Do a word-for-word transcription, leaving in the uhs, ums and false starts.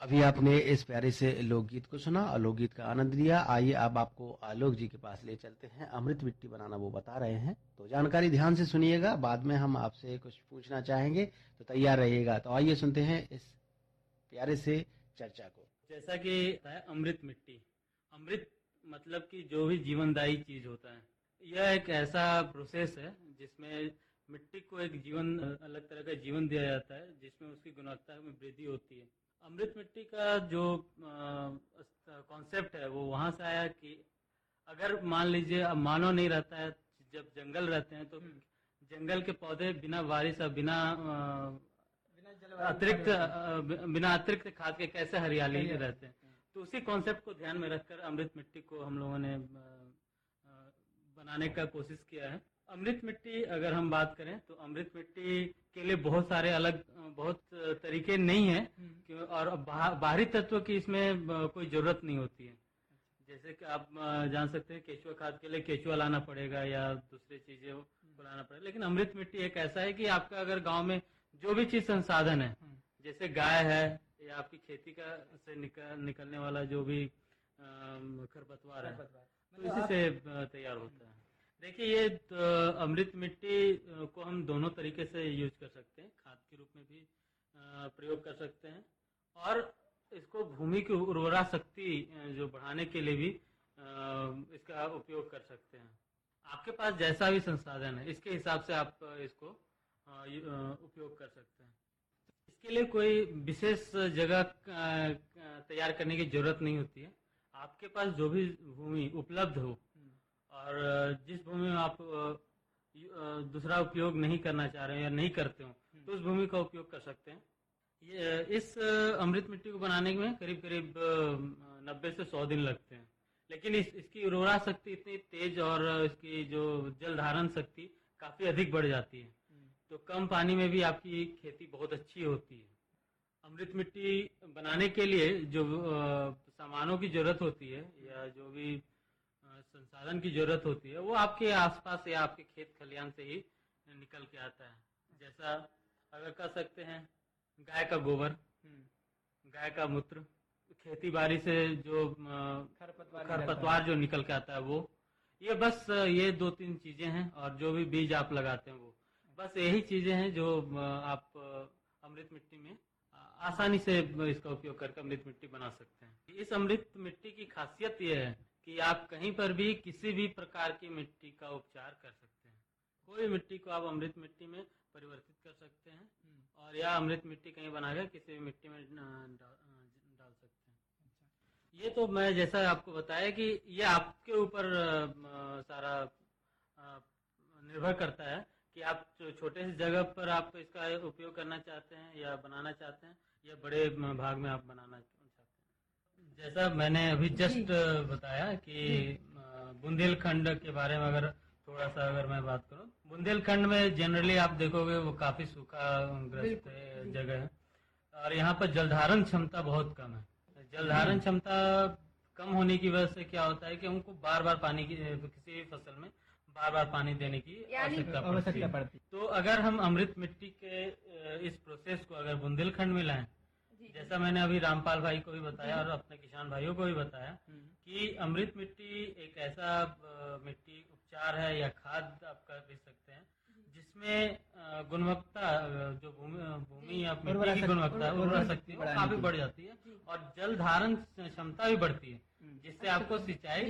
अभी आपने इस प्यारे से लोकगीत को सुना और लोकगीत का आनंद लिया। आइए अब आपको आलोक जी के पास ले चलते हैं। अमृत मिट्टी बनाना वो बता रहे हैं, तो जानकारी ध्यान से सुनिएगा। बाद में हम आपसे कुछ पूछना चाहेंगे, तो तैयार रहिएगा। तो आइए सुनते हैं इस प्यारे से चर्चा को। जैसा कि है अमृत मिट्टी, अमृत मतलब कि जो भी जीवनदायी चीज होता है, यह एक ऐसा प्रोसेस है जिसमें मिट्टी को एक जीवन, अलग तरह का जीवन दिया जाता है, जिसमें उसकी गुणवत्ता में वृद्धि होती है। अमृत मिट्टी का जो कॉन्सेप्ट है वो वहां से आया कि अगर मान लीजिए अब मानव नहीं रहता है, जब जंगल रहते हैं तो जंगल के पौधे बिना बारिश और बिना अतिरिक्त बिना अतिरिक्त खाद के कैसे हरियाली रहते हैं। तो उसी कॉन्सेप्ट को ध्यान में रखकर अमृत मिट्टी को हम लोगों ने बनाने का कोशिश किया है। अमृत मिट्टी अगर हम बात करें तो अमृत मिट्टी के लिए बहुत सारे अलग बहुत तरीके नहीं है और बाहरी तत्व की इसमें कोई जरूरत नहीं होती है। जैसे कि आप जान सकते हैं केचुआ खाद के लिए केचुआ लाना पड़ेगा या दूसरी चीजें को लाना पड़ेगा, लेकिन अमृत मिट्टी एक ऐसा है कि आपका अगर गांव में जो भी चीज संसाधन है, जैसे गाय है या आपकी खेती का से निकल, निकलने वाला जो भी खरपतवार है, तो इसी से तैयार होता है। देखिए ये तो अमृत मिट्टी को हम दोनों तरीके से यूज कर सकते हैं, खाद के रूप में भी प्रयोग कर सकते हैं और इसको भूमि की उर्वरा शक्ति जो बढ़ाने के लिए भी इसका उपयोग कर सकते हैं। आपके पास जैसा भी संसाधन है इसके हिसाब से आप इसको उपयोग कर सकते हैं। इसके लिए कोई विशेष जगह तैयार करने की जरूरत नहीं होती है। आपके पास जो भी भूमि उपलब्ध हो और जिस भूमि में आप दूसरा उपयोग नहीं करना चाह रहे हैं या नहीं करते हो, तो उस भूमि का उपयोग कर सकते हैं। ये इस अमृत मिट्टी को बनाने में करीब करीब नब्बे से सौ दिन लगते हैं, लेकिन इस, इसकी उर्वरा शक्ति इतनी तेज और इसकी जो जल धारण शक्ति काफी अधिक बढ़ जाती है, तो कम पानी में भी आपकी खेती बहुत अच्छी होती है। अमृत मिट्टी बनाने के लिए जो सामानों की जरूरत होती है या जो भी संसाधन की जरूरत होती है वो आपके आसपास या आपके खेत खलियान से ही निकल के आता है। जैसा अगर कह सकते हैं गाय का गोबर, गाय का मूत्र, खेती बाड़ी से जो खरपतवार जो निकल के आता है वो, ये बस ये दो तीन चीजें हैं और जो भी बीज आप लगाते हैं वो, बस यही चीजें हैं जो आप अमृत मिट्टी में आसानी से इसका उपयोग करके अमृत मिट्टी बना सकते हैं। इस अमृत मिट्टी की खासियत यह है कि आप कहीं पर भी किसी भी प्रकार की मिट्टी का उपचार कर सकते हैं। कोई मिट्टी को आप अमृत मिट्टी में परिवर्तित कर सकते हैं और या अमृत मिट्टी कहीं बनाकर किसी भी मिट्टी में डाल सकते हैं। ये तो मैं जैसा आपको बताया कि ये आपके ऊपर सारा निर्भर करता है कि आप छोटे से जगह पर आप इसका उपयोग करना चाहते हैं या बनाना चाहते हैं या बड़े भाग में आप बनाना चाहते हैं। जैसा मैंने अभी जस्ट बताया कि बुंदेलखंड के बारे में अगर थोड़ा सा अगर मैं बात करूं, बुंदेलखंड में जनरली आप देखोगे वो काफी सूखा ग्रस्त जगह है और यहाँ पर जलधारण क्षमता बहुत कम है। जलधारण क्षमता कम होने की वजह से क्या होता है कि हमको बार बार पानी की किसी भी फसल में बार बार पानी देने की आवश्यकता पड़ती है। तो अगर हम अमृत मिट्टी के इस प्रोसेस को अगर बुंदेलखंड में लाएं, जैसा मैंने अभी रामपाल भाई को भी बताया और अपने किसान भाइयों को भी बताया कि अमृत मिट्टी एक ऐसा मिट्टी उपचार है या खाद आप कह सकते हैं जिसमें गुणवत्ता जो भूमि भूमि या मिट्टी की गुणवत्ता उर्वरा शक्ति काफी बढ़ जाती है और जल धारण क्षमता भी बढ़ती है, जिससे आपको सिंचाई